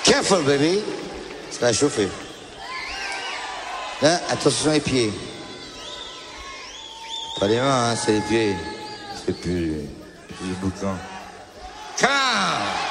Careful, baby. Ça va chauffer. Là, attention les pieds. Pas les mains, hein, c'est les pieds. C'est plus le boucan. Come on.